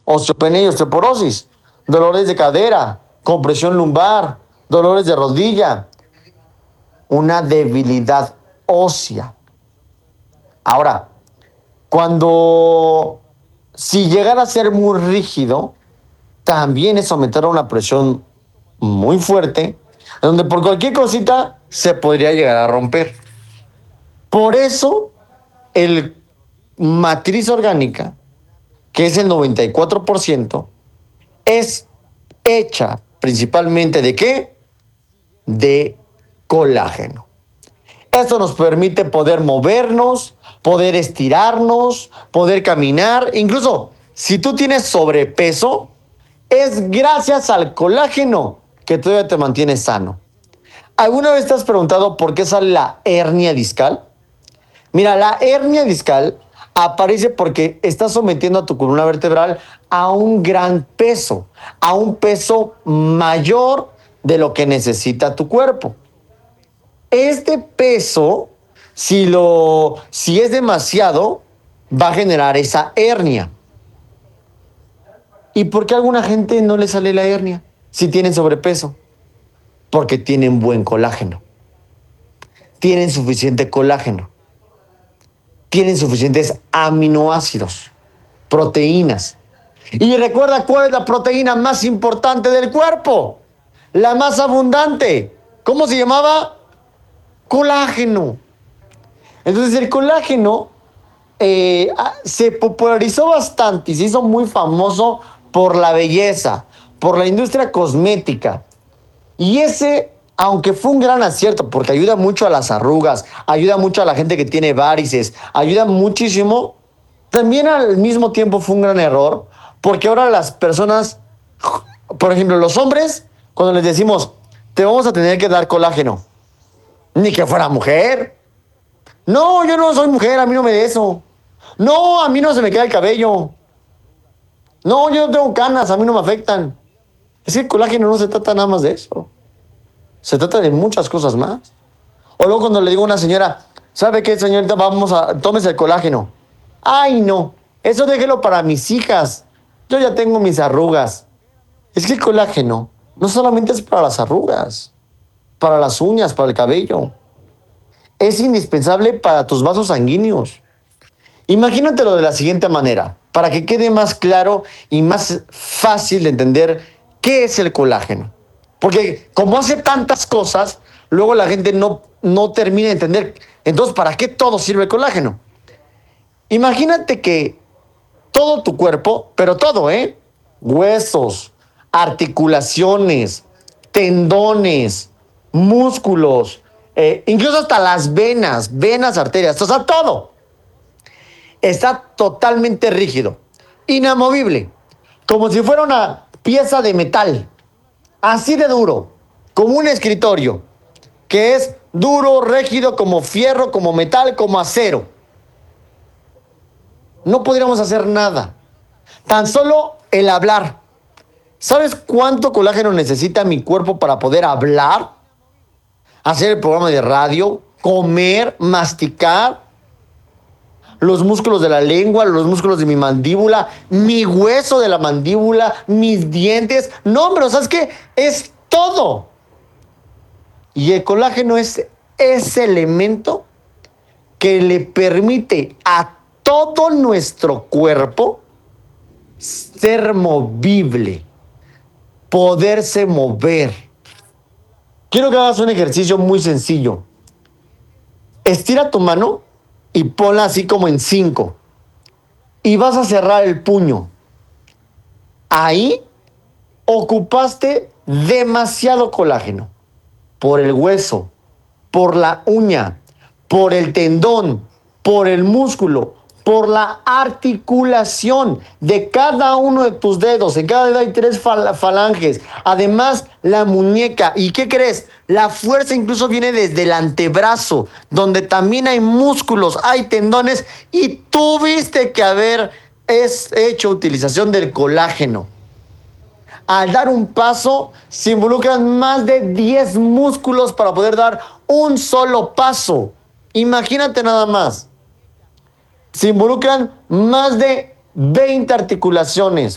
osteopenia y osteoporosis, dolores de cadera, compresión lumbar, dolores de rodilla, una debilidad ósea. Ahora, si llegara a ser muy rígido, también es someter a una presión muy fuerte, donde por cualquier cosita se podría llegar a romper. Por eso, el matriz orgánica, que es el 94%, es hecha principalmente ¿de qué? De colágeno. Esto nos permite poder movernos, poder estirarnos, poder caminar. Incluso si tú tienes sobrepeso, es gracias al colágeno que todavía te mantienes sano. ¿Alguna vez te has preguntado por qué sale la hernia discal? Mira, la hernia discal aparece porque estás sometiendo a tu columna vertebral a un gran peso, a un peso mayor de lo que necesita tu cuerpo. Este peso, si es demasiado, va a generar esa hernia. ¿Y por qué a alguna gente no le sale la hernia si tienen sobrepeso? Porque tienen buen colágeno. Tienen suficiente colágeno. Tienen suficientes aminoácidos, proteínas. Y recuerda cuál es la proteína más importante del cuerpo, la más abundante. ¿Cómo se llamaba? Colágeno. Entonces el colágeno se popularizó bastante y se hizo muy famoso por la belleza, por la industria cosmética. Y aunque fue un gran acierto, porque ayuda mucho a las arrugas, ayuda mucho a la gente que tiene varices, ayuda muchísimo, también al mismo tiempo fue un gran error, porque ahora las personas, por ejemplo, los hombres, cuando les decimos, te vamos a tener que dar colágeno, ni que fuera mujer. No, yo no soy mujer, a mí no me de eso. No, a mí no se me queda el cabello. No, yo no tengo canas, a mí no me afectan. Es que el colágeno no se trata nada más de eso. Se trata de muchas cosas más. O luego cuando le digo a una señora, ¿sabe qué, señorita? Tómese el colágeno. Ay, no, eso déjelo para mis hijas. Yo ya tengo mis arrugas. Es que el colágeno no solamente es para las arrugas, para las uñas, para el cabello. Es indispensable para tus vasos sanguíneos. Imagínatelo de la siguiente manera, para que quede más claro y más fácil de entender qué es el colágeno. Porque como hace tantas cosas, luego la gente no termina de entender. Entonces, ¿para qué todo sirve el colágeno? Imagínate que todo tu cuerpo, pero todo, huesos, articulaciones, tendones, músculos, incluso hasta las venas, arterias, o sea, todo está totalmente rígido, inamovible, como si fuera una pieza de metal, así de duro, como un escritorio, que es duro, rígido, como fierro, como metal, como acero. No podríamos hacer nada. Tan solo el hablar. ¿Sabes cuánto colágeno necesita mi cuerpo para poder hablar? Hacer el programa de radio, comer, masticar. Los músculos de la lengua, los músculos de mi mandíbula, mi hueso de la mandíbula, mis dientes. No, pero ¿sabes qué? Es todo. Y el colágeno es ese elemento que le permite a todo nuestro cuerpo ser movible, poderse mover. Quiero que hagas un ejercicio muy sencillo. Estira tu mano y ponla así como en 5. Y vas a cerrar el puño. Ahí ocupaste demasiado colágeno. Por el hueso, por la uña, por el tendón, por el músculo, por la articulación de cada uno de tus dedos. En cada dedo hay 3 falanges. Además, la muñeca. ¿Y qué crees? La fuerza incluso viene desde el antebrazo, donde también hay músculos, hay tendones. Y tuviste que haber hecho utilización del colágeno. Al dar un paso, se involucran más de 10 músculos para poder dar un solo paso. Imagínate nada más. Se involucran más de 20 articulaciones.